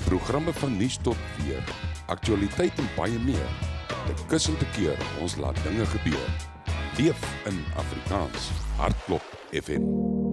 Programme van nuus tot weer, aktualiteit en baie meer. Dit kussend te keer, ons laat dinge gebeur. Leef in Afrikaans, Hartklop FM.